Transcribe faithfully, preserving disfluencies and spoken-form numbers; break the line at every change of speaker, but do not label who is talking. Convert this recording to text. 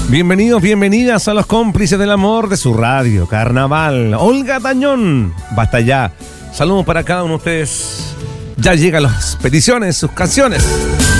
Bienvenidos, bienvenidas a los cómplices del amor de su radio, Carnaval. Olga Tañón, basta ya. Saludos para cada uno de ustedes. Ya llegan las peticiones, sus canciones.